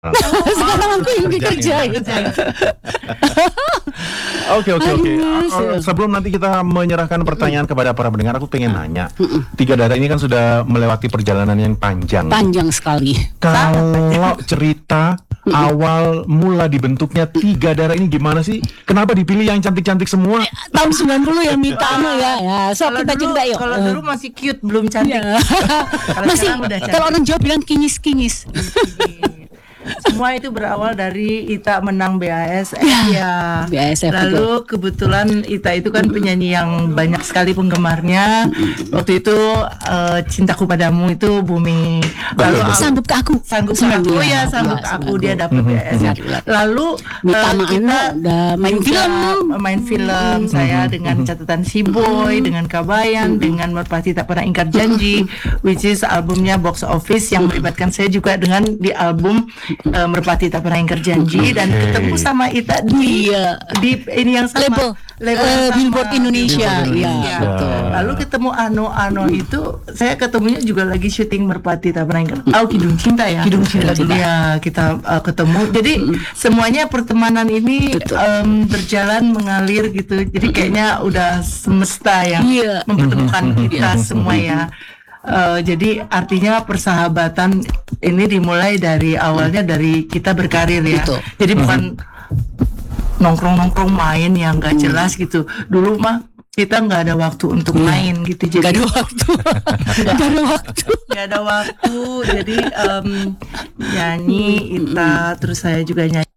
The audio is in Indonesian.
Sekarang aku yang dikerjain. Oke. Sebelum nanti kita menyerahkan pertanyaan kepada para pendengar, aku pengen nanya. Tiga Darah ini kan sudah melewati perjalanan yang panjang. Panjang sekali. Kalau cerita awal mula dibentuknya Tiga Darah ini gimana sih? Kenapa dipilih yang cantik-cantik semua? Tahun 90 ya Mita ya. So kita cerita yuk. Kalau dulu masih cute, belum cantik. Masih kalau orang Jawa bilang kinyis-kinyis. Semua itu berawal dari Ita menang BASF ya. BASF Lalu kebetulan Ita itu kan penyanyi yang banyak sekali penggemarnya. Waktu itu Cintaku Padamu itu booming. Lalu Sanggup ke Aku. Sanggup ke Aku dia dapat BASF. Lalu kita main film saya dengan catatan Si Boy, dengan Kabayan, dengan Merpati Tak Pernah Ingkar Janji, which is albumnya box office yang melibatkan saya juga dengan di album Merpati Tak Pernah Ingkar Janji, dan ketemu sama Ita di ini yang sama label Billboard Indonesia. Iya. Lalu ketemu Ano itu saya ketemunya juga lagi syuting Merpati Tak Pernah Ingkar. Kidung Cinta ya. Kidung Cinta dulu ya kita ketemu. Jadi semuanya pertemanan ini berjalan mengalir gitu. Jadi kayaknya udah semesta yang mempertemukan kita semua ya. Jadi artinya persahabatan ini dimulai dari awalnya dari kita berkarir ya. Betul. Jadi bukan nongkrong main yang nggak jelas gitu. Dulu mah kita nggak ada waktu untuk main gitu. Jadi nggak ada waktu. Jadi nyanyi Ita, terus saya juga nyanyi.